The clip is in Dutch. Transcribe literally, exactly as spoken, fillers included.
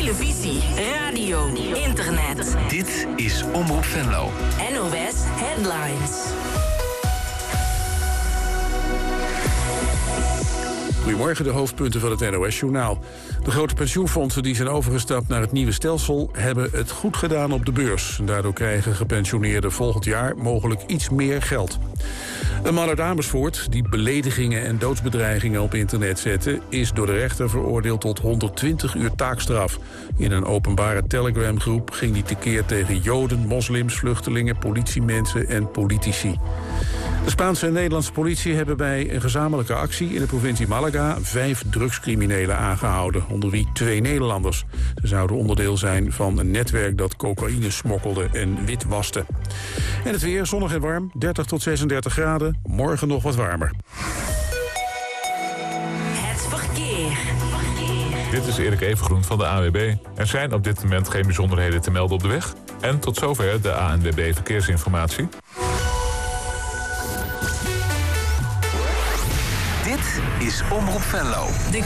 televisie, radio, internet. Dit is Omroep Venlo. N O S Headlines. Goedemorgen, de hoofdpunten van het N O S-journaal. De grote pensioenfondsen die zijn overgestapt naar het nieuwe stelsel hebben het goed gedaan op de beurs. Daardoor krijgen gepensioneerden volgend jaar mogelijk iets meer geld. Een man uit Amersfoort die beledigingen en doodsbedreigingen op internet zette, is door de rechter veroordeeld tot honderdtwintig uur taakstraf. In een openbare Telegram-groep ging hij tekeer tegen Joden, moslims, vluchtelingen, politiemensen en politici. De Spaanse en Nederlandse politie hebben bij een gezamenlijke actie in de provincie Malaga vijf drugscriminelen aangehouden, onder wie twee Nederlanders. Ze zouden onderdeel zijn van een netwerk dat cocaïne smokkelde en witwaste. En het weer zonnig en warm, dertig tot zesendertig graden, morgen nog wat warmer. Het verkeer. Dit is Erik Evengroen van de A N W B. Er zijn op dit moment geen bijzonderheden te melden op de weg. En tot zover de A N W B Verkeersinformatie. Dit is Omroep Venlo.